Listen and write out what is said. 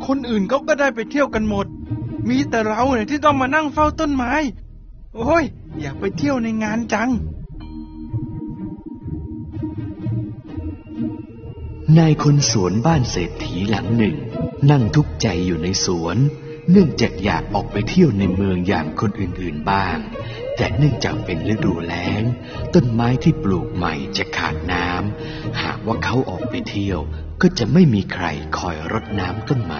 คนอื่นเขาก็ได้ไปเที่ยวกันหมดมีแต่เราเนี่ยที่ต้องมานั่งเฝ้าต้นไม้โอ้ยอยากไปเที่ยวในงานจังนายคนสวนบ้านเศรษฐีหลังหนึ่งนั่งทุกข์ใจอยู่ในสวนเนื่องจากอยากออกไปเที่ยวในเมืองอย่างคนอื่นๆบ้างแต่เนื่องจากเป็นฤดูแล้งต้นไม้ที่ปลูกใหม่จะขาดน้ำหากว่าเขาออกไปเที่ยวก็จะไม่มีใครคอยรดน้ำต้นไม้